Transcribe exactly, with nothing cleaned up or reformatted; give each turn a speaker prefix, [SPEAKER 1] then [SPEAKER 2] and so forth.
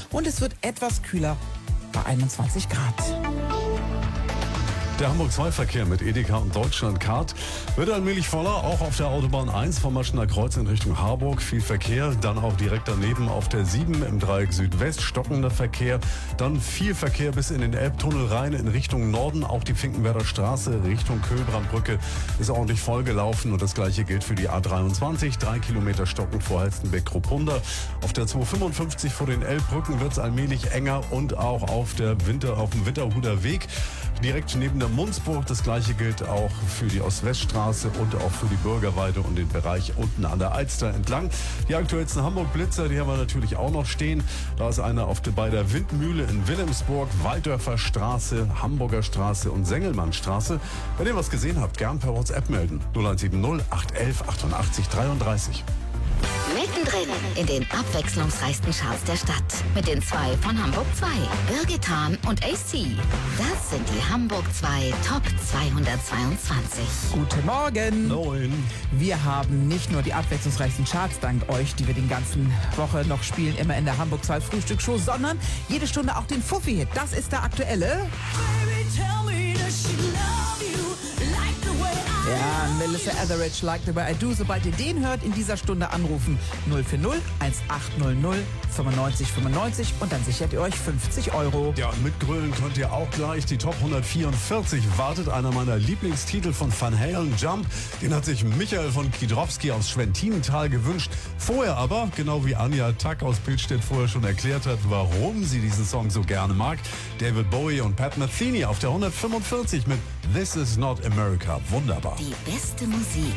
[SPEAKER 1] und es wird etwas kühler bei einundzwanzig Grad.
[SPEAKER 2] Der Hamburg zwei Verkehr mit Edeka und Deutschlandcard wird allmählich voller, auch auf der Autobahn eins vom Maschener Kreuz in Richtung Harburg. Viel Verkehr, dann auch direkt daneben auf der sieben im Dreieck Südwest stockender Verkehr. Dann viel Verkehr bis in den Elbtunnel rein in Richtung Norden. Auch die Finkenwerder Straße Richtung Köhlbrandbrücke ist ordentlich vollgelaufen. Und das gleiche gilt für die A dreiundzwanzig. Drei Kilometer stockend vor Halstenbeck-Kropunda. Auf der zweihundertfünfundfünfzig vor den Elbbrücken wird es allmählich enger und auch auf, der Winter, auf dem Winterhuder Weg. Direkt neben der Munzburg. Das gleiche gilt auch für die Ost-West-Straße und auch für die Bürgerweide und den Bereich unten an der Alster entlang. Die aktuellsten Hamburg-Blitzer, die haben wir natürlich auch noch stehen. Da ist einer auf der, bei der Windmühle in Wilhelmsburg, Walddörfer Straße, Hamburger Straße und Sengelmannstraße. Wenn ihr was gesehen habt, gern per WhatsApp melden. null eins sieben null acht eins eins achtundachtzig dreiunddreißig.
[SPEAKER 3] Mittendrin in den abwechslungsreichsten Charts der Stadt. Mit den zwei von Hamburg zwei, Birgitan und A C. Das sind die Hamburg zwei Top zweihundertzweiundzwanzig.
[SPEAKER 1] Guten Morgen.
[SPEAKER 2] Moin.
[SPEAKER 1] Wir haben nicht nur die abwechslungsreichsten Charts dank euch, die wir den ganzen Woche noch spielen, immer in der Hamburg zwei Frühstücksshow, sondern jede Stunde auch den Fuffi-Hit. Das ist der aktuelle. Ja, Melissa Etheridge, Like the Way I Do. Sobald ihr den hört, in dieser Stunde anrufen null vier null eins acht null null fünfundneunzig fünfundneunzig und dann sichert ihr euch fünfzig Euro.
[SPEAKER 2] Ja, und mitgrölen könnt ihr auch gleich. Die Top hundertvierundvierzig wartet, einer meiner Lieblingstitel von Van Halen, Jump. Den hat sich Michael von Kidrowski aus Schwentinental gewünscht. Vorher aber, genau wie Anja Tack aus Bildstedt vorher schon erklärt hat, warum sie diesen Song so gerne mag, David Bowie und Pat Metheny auf der hundertfünfundvierzig mit This Is Not America. Wunderbar.
[SPEAKER 3] Die beste Musik